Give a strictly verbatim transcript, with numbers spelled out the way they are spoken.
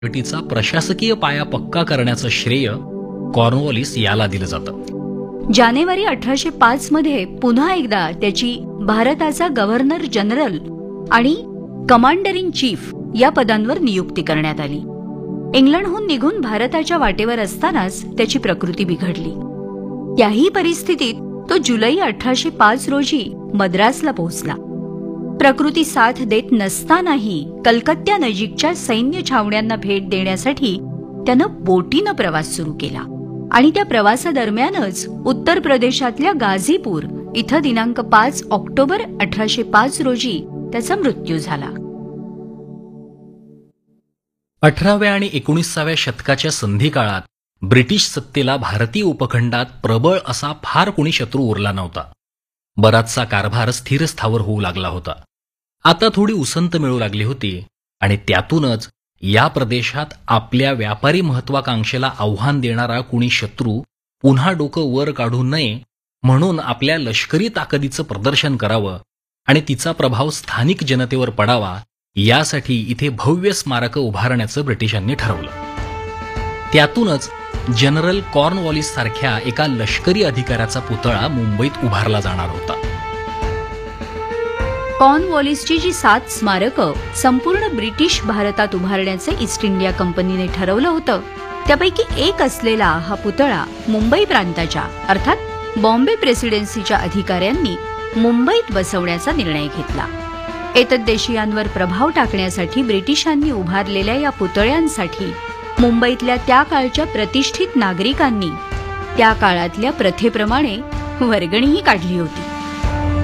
युटीचा प्रशासकीय पाया पक्का करण्याचं श्रेय कॉर्नवॉलिस याला दिलं जातं. जानेवारी अठराशे पाच मध्ये पुन्हा एकदा त्याची भारताचा गव्हर्नर जनरल आणि कमांडर इन चीफ या पदांवर नियुक्ती करण्यात आली. इंग्लंडहून निघून भारताच्या वाटेवर असतानाच त्याची प्रकृती बिघडली. त्याही परिस्थितीत तो जुलै अठराशे पाच रोजी मद्रासला पोहोचला. प्रकृती साथ देत नसतानाही कलकत्त्यानजीकच्या सैन्य छावण्यांना भेट देण्यासाठी त्यानं बोटीनं प्रवास सुरू केला आणि त्या प्रवासादरम्यानच उत्तर प्रदेशातल्या गाझीपूर इथं दिनांक पाच ऑक्टोबर अठराशे पाच रोजी त्याचा मृत्यू झाला. अठराव्या आणि एकोणीसाव्या शतकाच्या संधी काळात ब्रिटिश सत्तेला भारतीय उपखंडात प्रबळ असा फार कोणी शत्रू उरला नव्हता. बराचसा कारभार स्थिरस्थावर होऊ लागला होता. आता थोडी उसंत मिळू लागली होती आणि त्यातूनच या प्रदेशात आपल्या व्यापारी महत्वाकांक्षेला आव्हान देणारा कुणी शत्रू पुन्हा डोकं वर काढू नये म्हणून आपल्या लष्करी ताकदीचं प्रदर्शन करावं आणि तिचा प्रभाव स्थानिक जनतेवर पडावा यासाठी इथे भव्य स्मारकं उभारण्याचं ब्रिटिशांनी ठरवलं. त्यातूनच जनरल कॉर्नवॉलिस सारख्या एका लष्करी अधिकाऱ्याचा पुतळा मुंबईत उभारला जाणार होता. कॉर्नवॉलिसची जी सात स्मारकं संपूर्ण ब्रिटिश भारतात उभारण्याचे ईस्ट इंडिया कंपनीने ठरवलं होतं त्यापैकी एक असलेला हा पुतळा मुंबई प्रांताच्या अर्थात बॉम्बे प्रेसिडेन्सीच्या अधिकाऱ्यांनी मुंबईत बसवण्याचा निर्णय घेतला. एतद्देशीयांवर प्रभाव टाकण्यासाठी ब्रिटिशांनी उभारलेल्या या पुतळ्यांसाठी मुंबईतल्या त्या काळच्या प्रतिष्ठित नागरिकांनी त्या काळातल्या प्रथेप्रमाणे वर्गणीही काढली होती.